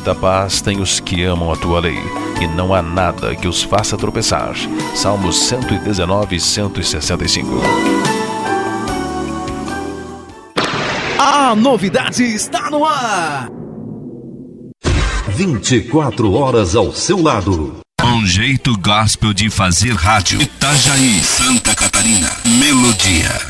muita paz têm os que amam a tua lei, e não há nada que os faça tropeçar. Salmos 119, 165. A novidade está no ar. 24 horas ao seu lado. Um jeito gospel de fazer rádio. Itajaí, Santa Catarina. Melodia.